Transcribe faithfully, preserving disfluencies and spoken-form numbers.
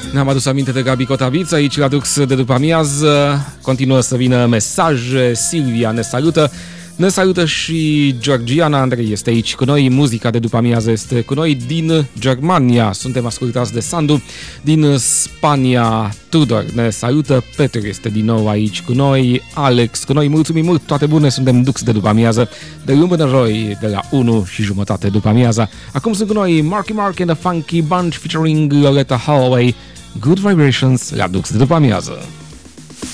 Ne-am adus aminte de Gabi Cotabiț aici la Dux de după amiază. Continuă să vină mesaje. Silvia ne salută. Ne salută și Georgiana. Andrei este aici cu noi. Muzica de după amiază este cu noi din Germania. Suntem ascultați de Sandu. Din Spania, Tudor ne salută. Petru este din nou aici cu noi. Alex cu noi. Mulțumim mult, toate bune. Suntem Dux de după amiază. De luni până joi, de la unu și jumătate după amiaza. Acum sunt cu noi Marky Mark and the Funky Bunch featuring Loretta Holloway. Good Vibrations la Dux de după amiază.